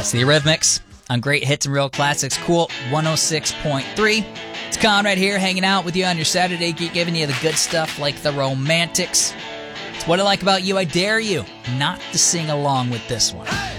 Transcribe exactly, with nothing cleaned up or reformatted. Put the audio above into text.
That's the Eurythmics on Great Hits and Real Classics. Cool one oh six point three. It's Con right here hanging out with you on your Saturday Geek, giving you the good stuff like the Romantics. It's What I Like About You. I dare you not to sing along with this one.